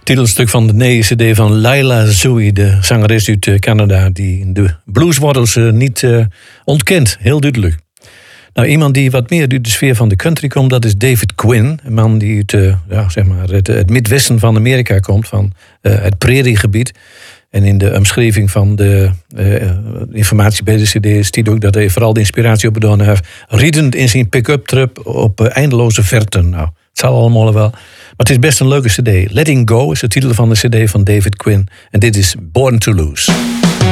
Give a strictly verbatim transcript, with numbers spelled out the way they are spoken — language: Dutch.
Titelstuk van de nieuwe cd van Laila Zoe, de zangeres uit Canada, die de blueswortels uh, niet uh, ontkent, heel duidelijk. Nou, iemand die wat meer uit de sfeer van de country komt, dat is David Quinn. Een man die uit uh, ja, zeg maar het, het midwesten van Amerika komt, van uh, het prairiegebied. En in de omschrijving van de uh, informatie bij de cd staat ook dat hij vooral de inspiratie opgedaan heeft, riedend in zijn pick-up truck op uh, eindeloze verten. Nou, het zal allemaal wel. Maar het is best een leuke cd. Letting Go is de titel van de cd van David Quinn. En dit is Born to Lose.